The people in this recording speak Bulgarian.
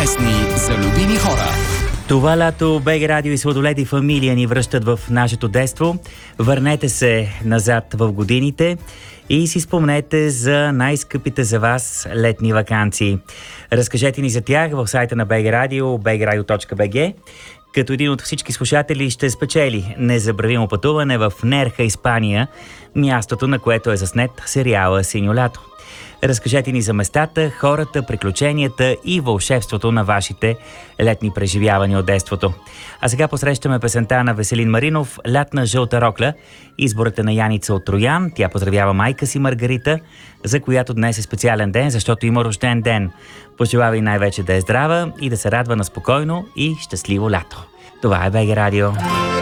Песни за любими хора. Това лято БГ Радио и Сладолед и Фамилия ни връщат в нашето детство. Върнете се назад в годините и си спомнете за най-скъпите за вас летни ваканции. Разкажете ни за тях в сайта на БГ Радио, bgradio.bg. Като един от всички слушатели ще спечели незабравимо пътуване в Нерха, Испания, мястото, на което е заснет сериала «Синьо лято». Разкажете ни за местата, хората, приключенията и вълшебството на вашите летни преживявания от детството. А сега посрещаме песента на Веселин Маринов «Лятна жълта рокля». Изборът е на Яница от Троян. Тя поздравява майка си Маргарита, за която днес е специален ден, защото има рожден ден. Пожелава и най-вече да е здрава и да се радва на спокойно и щастливо лято. Това е БГ Радио.